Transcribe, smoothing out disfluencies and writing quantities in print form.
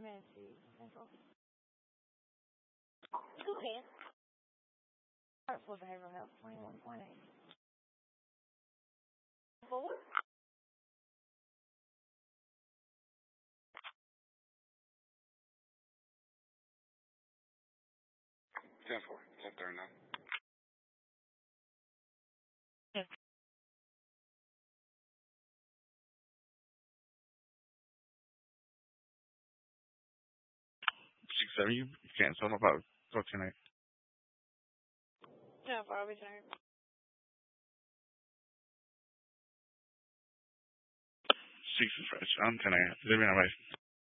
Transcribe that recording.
Messi, Central. Okay. Heart for behavioral health, 21.8. Four? 10-4. It's up there now. Yes. 6-7. You can't sum up about 14-8. Yeah, for everything. 6 is fresh. I'm 10-8. Living away.